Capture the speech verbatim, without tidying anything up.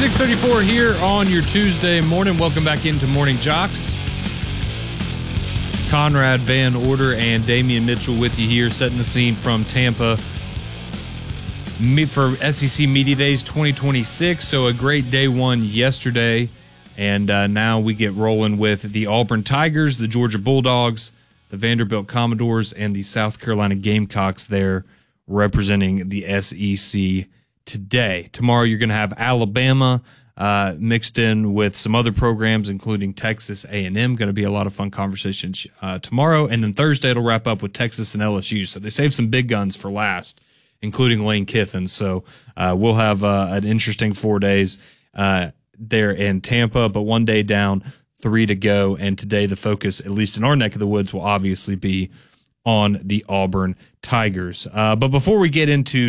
six thirty-four here on your Tuesday morning. Welcome back into Morning Jocks. Conrad Van Order and Damian Mitchell with you here, setting the scene from Tampa for S E C Media Days twenty twenty-six. So a great day one yesterday, and uh, now we get rolling with the Auburn Tigers, the Georgia Bulldogs, the Vanderbilt Commodores, and the South Carolina Gamecocks there representing the S E C today. Tomorrow you're going to have Alabama uh, mixed in with some other programs, including Texas A and M. Going to be a lot of fun conversations uh, tomorrow. And then Thursday it'll wrap up with Texas and L S U. So they saved some big guns for last, including Lane Kiffin. So uh, we'll have uh, an interesting four days uh, there in Tampa, but one day down, three to go. And today the focus, at least in our neck of the woods, will obviously be on the Auburn Tigers. Uh, but before we get into